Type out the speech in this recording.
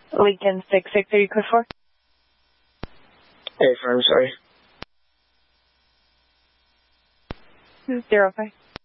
Lincoln 6 are you code for? Hey, firm, sorry. 05.